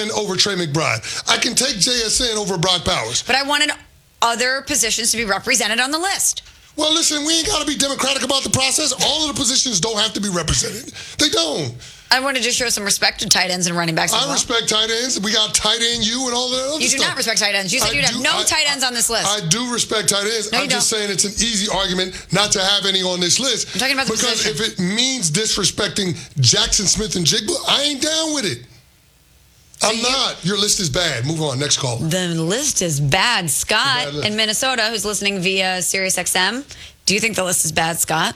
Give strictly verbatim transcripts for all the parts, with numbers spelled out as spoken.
N over Trey McBride. I can take J S N over Brock Bowers. But I wanted other positions to be represented on the list. Well, listen, we ain't got to be democratic about the process. All of the positions don't have to be represented. They don't. I wanted to show some respect to tight ends and running backs as I well. respect tight ends. We got tight end you and all that other You do stuff. not respect tight ends. You said I you'd have do- no I- tight ends on this list. I do respect tight ends. No, you I'm just don't. saying it's an easy argument not to have any on this list. I'm talking about the Because position. if it means disrespecting Jackson Smith and Jigba, I ain't down with it. I'm you- not. Your list is bad. Move on. Next call. The list is bad. Scott Bad list. in Minnesota, who's listening via Sirius X M. Do you think the list is bad, Scott?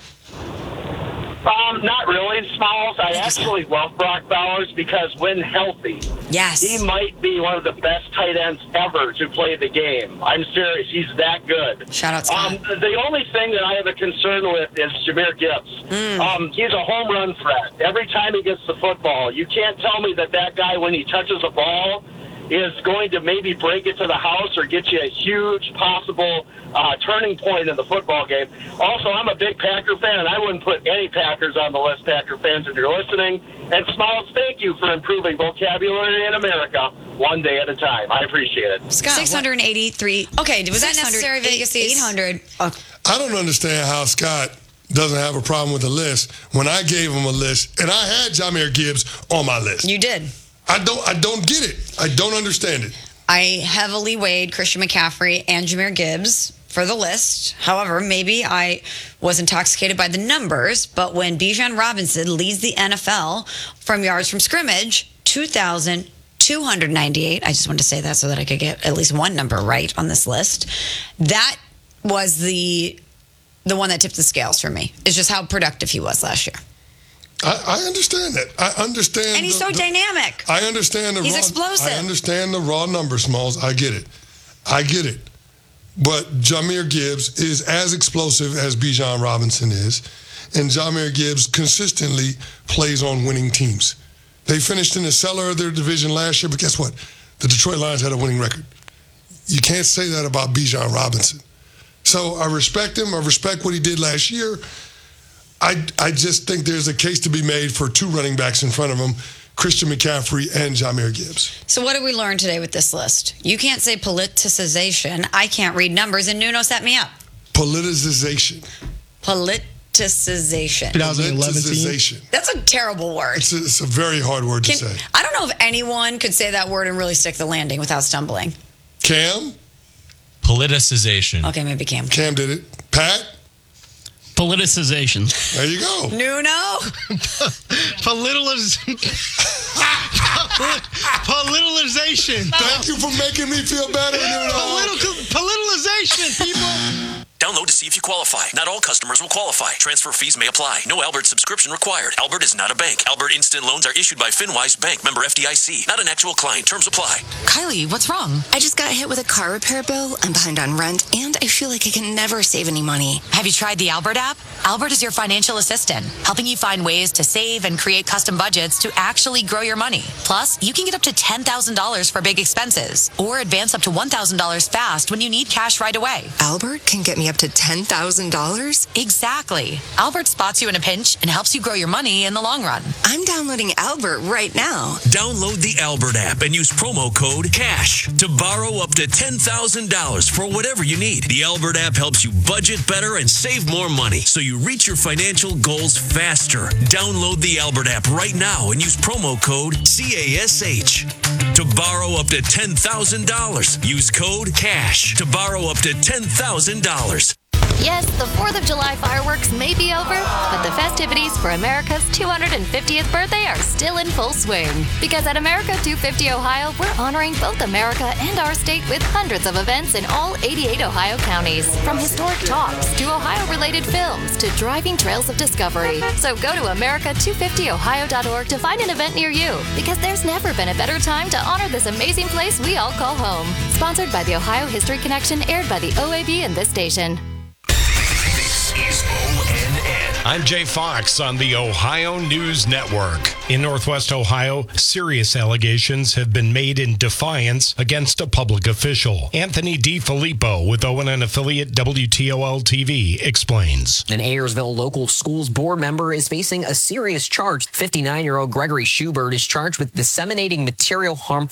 Um, not really, Smalls. I actually love Brock Bowers because when healthy, Yes. he might be one of the best tight ends ever to play the game. I'm serious. He's that good. Shout out, Scott. Um, the only thing that I have a concern with is Jahmyr Gibbs. Mm. Um, he's a home run threat. Every time he gets the football, you can't tell me that that guy, when he touches a ball, is going to maybe break it to the house or get you a huge possible uh, turning point in the football game. Also, I'm a big Packer fan, and I wouldn't put any Packers on the list, Packer fans, if you're listening. And Smalls, thank you for improving vocabulary in America one day at a time. I appreciate it. Scott, six hundred eighty-three. Okay, was that necessary, Vegas? eight hundred. Oh, I don't understand how Scott doesn't have a problem with the list when I gave him a list and I had Jahmyr Gibbs on my list. you did. I don't I don't get it. I don't understand it. I heavily weighed Christian McCaffrey and Jahmyr Gibbs for the list. However, maybe I was intoxicated by the numbers, but when Bijan Robinson leads the N F L from yards from scrimmage, two thousand two hundred ninety-eight, I just wanted to say that so that I could get at least one number right on this list. That was the the one that tipped the scales for me. It's just how productive he was last year. I, I understand that. I understand. And he's the, so the- dynamic. I understand the He's raw, explosive. I understand the raw numbers, Smalls. I get it. I get it. But Jahmyr Gibbs is as explosive as Bijan Robinson is. And Jahmyr Gibbs consistently plays on winning teams. They finished in the cellar of their division last year, but guess what? The Detroit Lions had a winning record. You can't say that about Bijan Robinson. So I respect him. I respect what he did last year. I, I just think there's a case to be made for two running backs in front of him, Christian McCaffrey and Jahmyr Gibbs. So what did we learn today with this list? You can't say politicization. I can't read numbers, and Nuno set me up. Politicization. Politicization. twenty eleven team. Politicization. That's a terrible word. It's a, it's a very hard word Can- to say. I don't know if anyone could say that word and really stick the landing without stumbling. Cam? Politicization. Okay, maybe Cam. Cam did it. Pat? Politicization. There you go. Nuno? Politiciz- Politicization. Thank you for making me feel better, Nuno. Political politicization, people. Download to see if you qualify. Not all customers will qualify. Transfer fees may apply. No Albert subscription required. Albert is not a bank. Albert Instant Loans are issued by FinWise Bank, member F D I C. Not an actual client. Terms apply. Kylie, what's wrong? I just got hit with a car repair bill. I'm behind on rent, and I feel like I can never save any money. Have you tried the Albert app? Albert is your financial assistant, helping you find ways to save and create custom budgets to actually grow your money. Plus, you can get up to ten thousand dollars for big expenses or advance up to one thousand dollars fast when you need cash right away. Albert can get me up to ten thousand dollars? Exactly. Albert spots you in a pinch and helps you grow your money in the long run. I'm downloading Albert right now. Download the Albert app and use promo code CASH to borrow up to ten thousand dollars for whatever you need. The Albert app helps you budget better and save more money so you reach your financial goals faster. Download the Albert app right now and use promo code CASH to borrow up to ten thousand dollars. Use code CASH to borrow up to ten thousand dollars. Yes, the fourth of July fireworks may be over, but the festivities for America's two hundred fiftieth birthday are still in full swing. Because at America two fifty Ohio, we're honoring both America and our state with hundreds of events in all eighty-eight Ohio counties. From historic talks to Ohio-related films to driving trails of discovery. So go to America two fifty ohio dot org to find an event near you. Because there's never been a better time to honor this amazing place we all call home. Sponsored by the Ohio History Connection, aired by the O A B and this station. Is O N N. I'm Jay Fox on the Ohio News Network. In Northwest Ohio, serious allegations have been made in defiance against a public official. Anthony DiFilippo with O N N affiliate W T O L T V explains. An Ayersville local schools board member is facing a serious charge. fifty-nine-year-old Gregory Schubert is charged with disseminating material harmful